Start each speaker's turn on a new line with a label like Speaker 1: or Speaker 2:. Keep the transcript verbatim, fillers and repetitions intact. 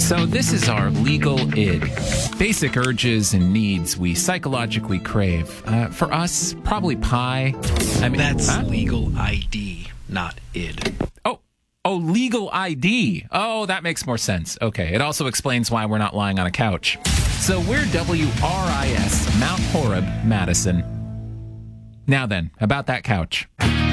Speaker 1: So this is our legal id. Basic urges and needs we psychologically crave. Uh, for us, probably pie. I mean,
Speaker 2: That's
Speaker 1: huh?
Speaker 2: legal I D, not id.
Speaker 1: Oh, oh, legal I D. Oh, that makes more sense. Okay, it also explains why we're not lying on a couch. So we're W R I S Mount Horeb, Madison. Now then, about that couch.